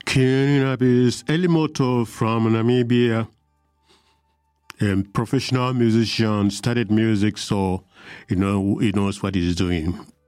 Kinabis Elimoto from Namibia, professional musician, studied music, so he knows what he's doing.